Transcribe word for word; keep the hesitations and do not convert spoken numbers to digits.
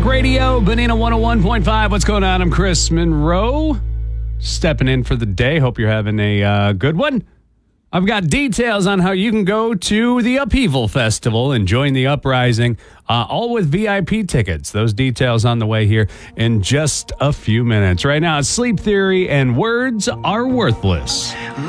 Radio, Bonina one oh one point five. What's going on? I'm Chris Monroe. Stepping in for the day. Hope you're having a uh, good one. I've got details on how you can go to the Upheaval Festival and join the uprising, uh, all with V I P tickets. Those details on the way here in just a few minutes. Right now, it's Sleep Theory and Words Are Worthless.